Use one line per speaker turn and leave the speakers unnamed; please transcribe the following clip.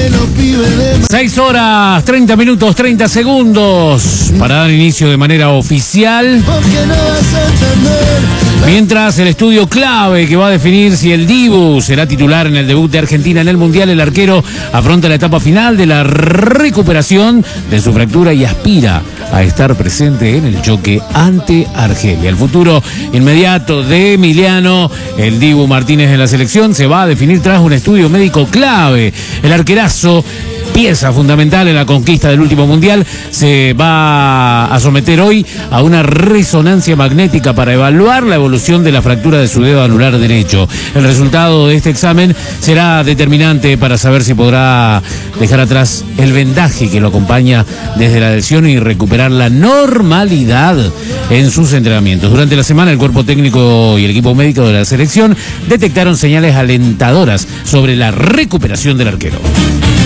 6 horas, 30 minutos, 30 segundos para dar inicio de manera oficial. Mientras el estudio clave que va a definir si el Dibu será titular en el debut de Argentina en el Mundial, el arquero afronta la etapa final de la recuperación de su fractura y aspira a estar presente en el choque ante Argelia. El futuro inmediato de Emiliano, el Dibu Martínez en la selección, se va a definir tras un estudio médico clave. El arquerazo, pieza fundamental en la conquista del último mundial, se va a someter hoy a una resonancia magnética para evaluar la evolución de la fractura de su dedo anular derecho. El resultado de este examen será determinante para saber si podrá dejar atrás el vendaje que lo acompaña desde la lesión y recuperar la normalidad en sus entrenamientos. Durante la semana, el cuerpo técnico y el equipo médico de la selección detectaron señales alentadoras sobre la recuperación del arquero.